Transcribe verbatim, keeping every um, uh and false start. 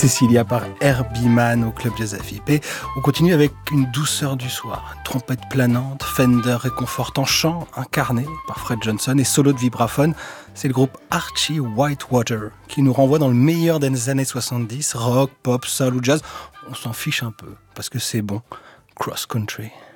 Cecilia par Herbie Mann au Club Jazz F I P. On continue avec une douceur du soir, une trompette planante, Fender réconfortant, chant incarné par Fred Johnson et solo de vibraphone. C'est le groupe Archie Whitewater qui nous renvoie dans le meilleur des années soixante-dix, rock, pop, soul ou jazz. On s'en fiche un peu parce que c'est bon. Cross Country.